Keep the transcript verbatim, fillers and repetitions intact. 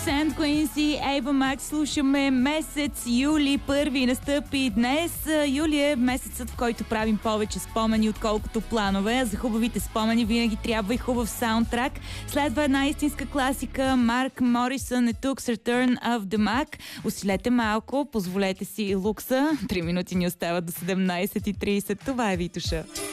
Sand Queens и Ava Max слушаме месец юли, първи настъпи днес. Юли е месецът, в който правим повече спомени, отколкото планове. За хубавите спомени винаги трябва и хубав саундтрак. Следва една истинска класика. Марк Морисън е тук с Return of the Mac. Усилете малко, позволете си лукса. Три минути ни остават до седемнайсет и трийсет. Това е Витоша.